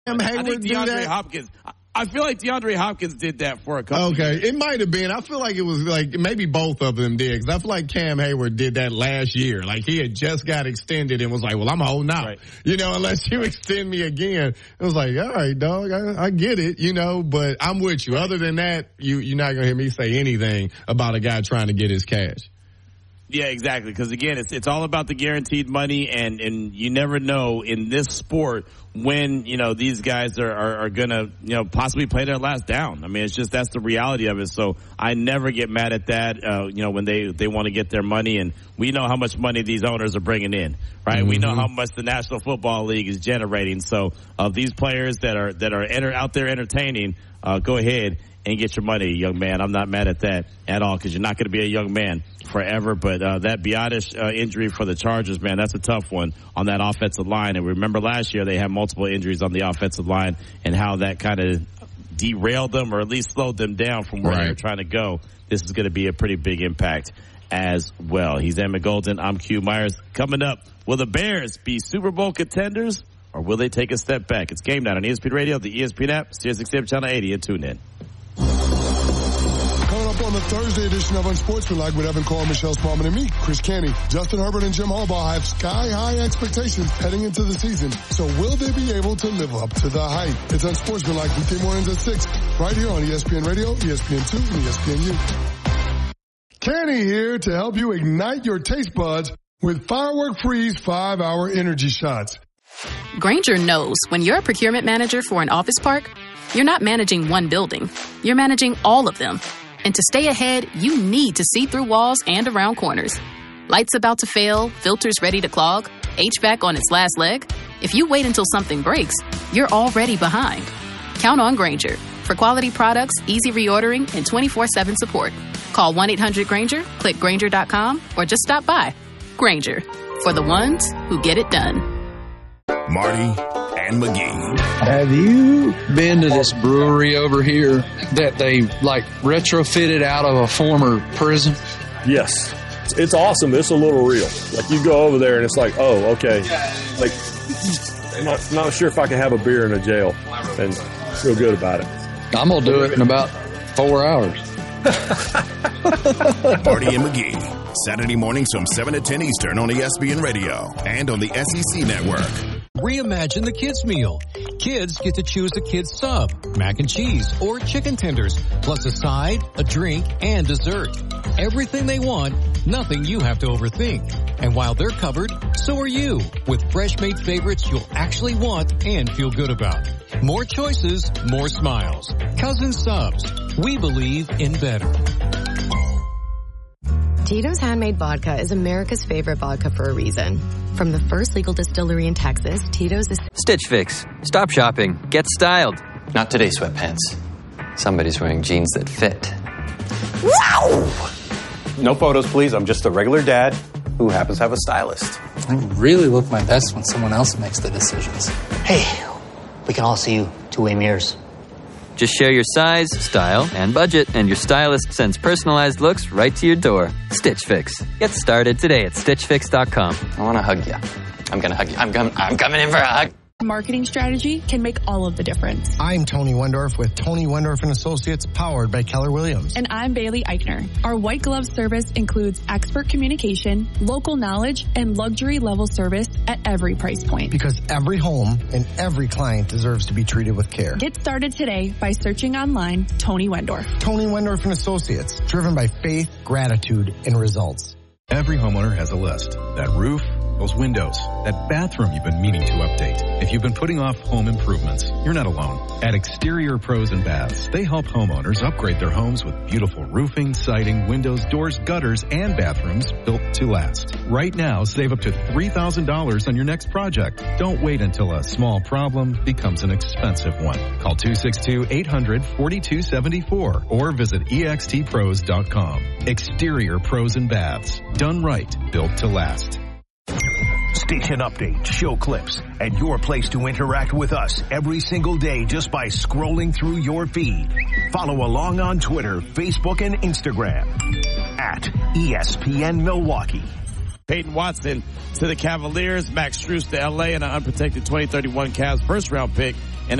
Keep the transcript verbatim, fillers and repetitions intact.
Hayward I think DeAndre do that? Hopkins. I feel like DeAndre Hopkins did that for a couple Okay, years. it might have been. I feel like it was like maybe both of them did, because I feel like Cam Hayward did that last year. Like he had just got extended and was like, well, I'm holding out. Right. You know, unless you extend me again. It was like, all right, dog, I, I get it, you know, but I'm with you. Other than that, you, you're not going to hear me say anything about a guy trying to get his cash. Yeah, exactly. Because again, it's it's all about the guaranteed money, and, and you never know in this sport when, you know, these guys are, are, are gonna, you know, possibly play their last down. I mean, it's just, that's the reality of it. So I never get mad at that, uh, you know, when they, they want to get their money, and we know how much money these owners are bringing in, right? Mm-hmm. We know how much the National Football League is generating. So of these players that are, that are enter, out there entertaining, uh, go ahead and get your money, young man. I'm not mad at that at all, because you're not going to be a young man forever. But uh, that Biotish uh, injury for the Chargers, man, that's a tough one on that offensive line. And remember last year they had multiple injuries on the offensive line, and how that kind of derailed them, or at least slowed them down from where right. they were trying to go. This is going to be a pretty big impact as well. He's Emmett Golden. I'm Q Myers. Coming up, will the Bears be Super Bowl contenders, or will they take a step back? It's Game Night on E S P N Radio, the E S P N app, Sirius X M Channel eighty, and tune in. Coming up on the Thursday edition of Unsportsmanlike with Evan Cole, Michelle Spaulding, and me, Chris Canty. Justin Herbert and Jim Harbaugh have sky-high expectations heading into the season. So will they be able to live up to the hype? It's Unsportsmanlike weekday mornings at six, right here on E S P N Radio, E S P N two, and E S P N U. Canty here to help you ignite your taste buds with Firework Freeze five-hour energy shots. Grainger knows when you're a procurement manager for an office park, you're not managing one building. You're managing all of them. And to stay ahead, you need to see through walls and around corners. Lights about to fail, filters ready to clog, H V A C on its last leg. If you wait until something breaks, you're already behind. Count on Grainger for quality products, easy reordering, and twenty-four seven support. Call one eight hundred Grainger, click Grainger dot com, or just stop by. Grainger, for the ones who get it done. Marty and McGee. Have you been to this brewery over here that they like retrofitted out of a former prison? Yes. It's awesome. It's a little real. Like you go over there and it's like, oh, okay. Like, I'm not, not sure if I can have a beer in a jail and feel good about it. I'm going to do it in about four hours. Marty and McGee. Saturday mornings from seven to ten Eastern on E S P N Radio and on the S E C Network. Reimagine the kids' meal. Kids get to choose the kids' sub, mac and cheese, or chicken tenders, plus a side, a drink, and dessert. Everything they want, nothing you have to overthink. And while they're covered, so are you, with fresh-made favorites you'll actually want and feel good about. More choices, more smiles. Cousin Subs. We believe in better. Tito's Handmade Vodka is America's favorite vodka for a reason. From the first legal distillery in Texas, Tito's is... Stitch Fix. Stop shopping. Get styled. Not today, sweatpants. Somebody's wearing jeans that fit. Wow! No photos, please. I'm just a regular dad who happens to have a stylist. I really look my best when someone else makes the decisions. Hey, we can all see you two-way mirrors. Just share your size, style, and budget, and your stylist sends personalized looks right to your door. Stitch Fix. Get started today at stitch fix dot com. I want to hug you. I'm going to hug you. I'm, com- I'm coming in for a hug. Marketing strategy can make all of the difference. I'm Tony Wendorf with Tony Wendorf and Associates, powered by Keller Williams. And I'm Bailey Eichner. Our white glove service includes expert communication, local knowledge, and luxury level service at every price point. Because every home and every client deserves to be treated with care. Get started today by searching online Tony Wendorf. Tony Wendorf and Associates, driven by faith, gratitude, and results. Every homeowner has a list. That roof, those windows, that bathroom you've been meaning to update. If you've been putting off home improvements, you're not alone. At Exterior Pros and Baths, they help homeowners upgrade their homes with beautiful roofing, siding, windows, doors, gutters, and bathrooms built to last. Right now, save up to three thousand dollars on your next project. Don't wait until a small problem becomes an expensive one. Call two six two, eight hundred, four two seven four or visit E X T pros dot com. Exterior Pros and Baths. Done right, built to last. Station updates, show clips, and your place to interact with us every single day just by scrolling through your feed. Follow along on Twitter, Facebook, and Instagram at E S P N Milwaukee. Peyton Watson to the Cavaliers, Max Strus to L A, and an unprotected twenty thirty-one Cavs first round pick and